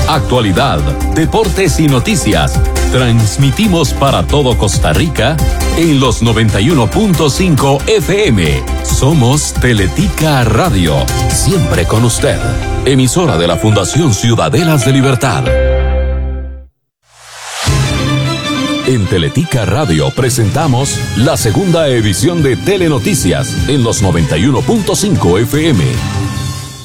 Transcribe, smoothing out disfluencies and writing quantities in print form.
actualidad, deportes y noticias. Transmitimos para todo Costa Rica en los 91.5 FM. Somos Teletica Radio, siempre con usted. Emisora de la Fundación Ciudadelas de Libertad. En Teletica Radio presentamos la segunda edición de Telenoticias en los 91.5 FM.